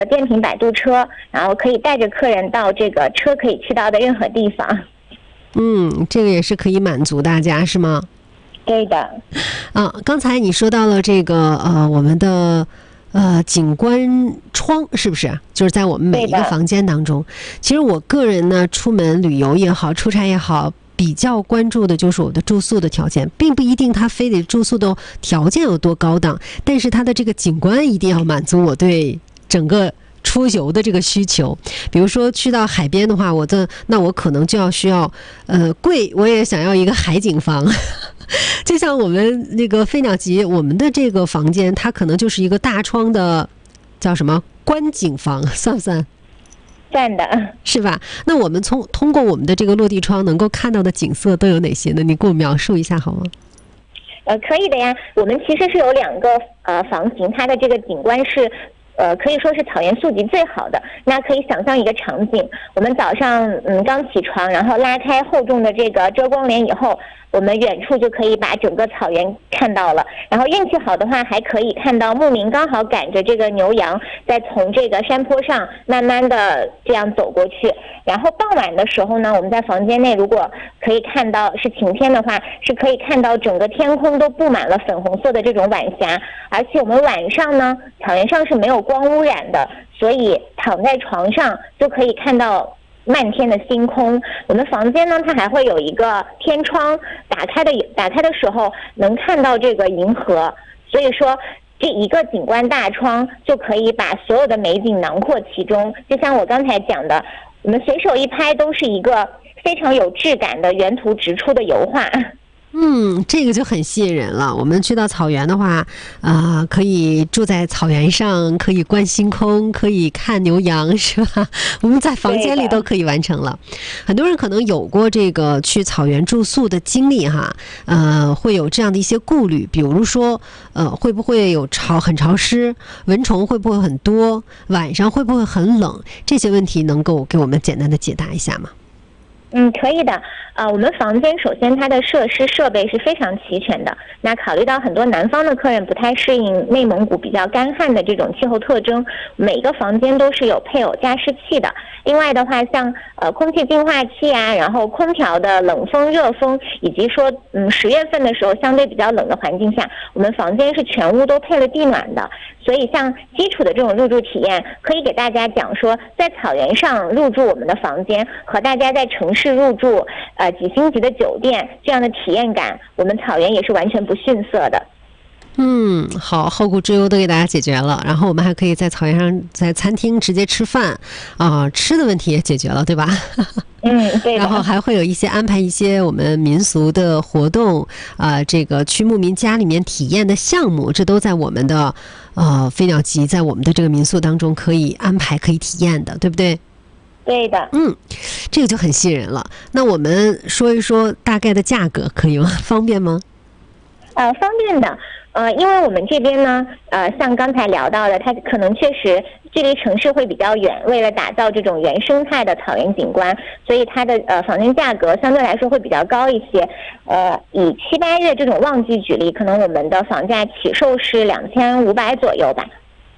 电瓶摆渡车，然后可以带着客人到这个车可以去到的任何地方。 这个也是可以满足大家，是吗？ 对的。 刚才你说到了这个我们的景观窗，是不是就是在我们每一个房间当中？其实我个人呢，出门旅游也好，出差也好，比较关注的就是我的住宿的条件，并不一定它非得住宿的条件有多高档，但是它的这个景观一定要满足我对整个出游的这个需求。比如说去到海边的话，我可能就需要贵，我也想要一个海景房。就像我们那个飞鸟集，我们的这个房间它可能就是一个大窗的叫什么观景房，算不算？ 算的， 是吧？那我们通过我们的这个落地窗能够看到的景色都有哪些呢？你给我描述一下好吗？ 可以的呀。我们其实是有2个房型，它的这个景观是可以说是草原宿集最好的。那可以想象一个场景，我们早上刚起床，然后拉开厚重的这个遮光帘以后，我们远处就可以把整个草原看到了。然后运气好的话，还可以看到牧民刚好赶着这个牛羊在从这个山坡上慢慢的这样走过去。然后傍晚的时候呢，我们在房间内如果可以看到是晴天的话，是可以看到整个天空都布满了粉红色的这种晚霞。而且我们晚上呢，草原上是没有光污染的，所以躺在床上就可以看到漫天的星空。我们房间呢，它还会有一个天窗，打开的时候能看到这个银河。所以说这一个景观大窗就可以把所有的美景囊括其中。就像我刚才讲的，我们随手一拍都是一个非常有质感的原图直出的油画。 这个就很吸引人了。我们去到草原的话，可以住在草原上，可以观星空，可以看牛羊，是吧？我们在房间里都可以完成了。很多人可能有过这个去草原住宿的经历哈，会有这样的一些顾虑，比如说，会不会有很潮湿，蚊虫会不会很多，晚上会不会很冷？这些问题能够给我们简单的解答一下吗？ 可以的。我们房间首先它的设施设备是非常齐全的。那考虑到很多南方的客人不太适应内蒙古比较干旱的这种气候特征，每个房间都是有配有加湿器的。另外的话，像空气净化器啊，然后空调的冷风、热风，以及说10月份的时候相对比较冷的环境下，我们房间是全屋都配了地暖的。所以像基础的这种入住体验，可以给大家讲说，在草原上入住我们的房间和大家在城市入住几星级的酒店这样的体验感，我们草原也是完全不逊色的。 好，后顾之忧都给大家解决了，然后我们还可以在草原上在餐厅直接吃饭吃的问题也解决了，对吧？ 对的。 然后还会有安排一些我们民俗的活动这个去牧民家里面体验的项目，这都在我们的飞鸟集，在我们的这个民宿当中可以安排可以体验的，对不对？ 对的。 这个就很吸引人了。那我们说一说大概的价格可以吗？方便吗？ 方便的。因为我们这边呢，像刚才聊到的，它可能确实距离城市会比较远，为了打造这种原生态的草原景观，所以它的房间价格相对来说会比较高一些。以7、8月这种旺季举例，可能我们的房价起售是2500左右吧。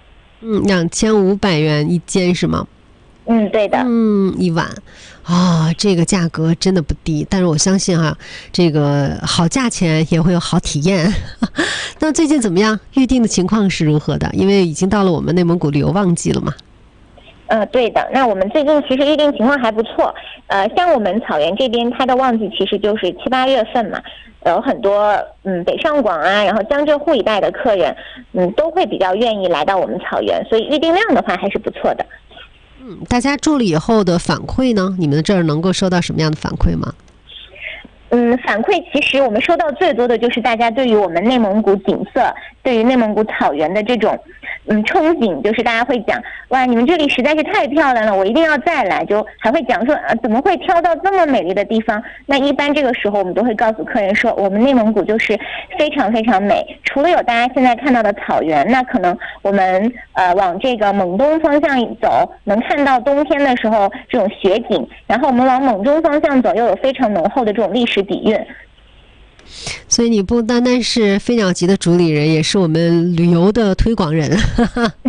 2500元一间是吗？ 对的。 一晚这个价格真的不低，但是我相信这个好价钱也会有好体验。那最近怎么样？预定的情况是如何的？因为已经到了我们内蒙古旅游旺季了嘛。 对的。那我们最近其实预定情况还不错。像我们草原这边，它的旺季其实就是7、8月份嘛，有很多北上广啊，然后江浙沪一带的客人，都会比较愿意来到我们草原，所以预订量的话还是不错的。 大家住了以后的反馈呢？你们这儿能够收到什么样的反馈吗？ 反馈其实我们收到最多的就是大家对于我们内蒙古景色，对于内蒙古草原的这种憧憬，就是大家会讲，哇，你们这里实在是太漂亮了，我一定要再来，就还会讲说怎么会挑到这么美丽的地方。那一般这个时候我们都会告诉客人说，我们内蒙古就是非常非常美，除了有大家现在看到的草原，那可能我们往这个蒙东方向走，能看到冬天的时候这种雪景，然后我们往蒙中方向走，又有非常浓厚的这种历史底蕴。 所以你不单单是飞鸟集的主理人，也是我们旅游的推广人。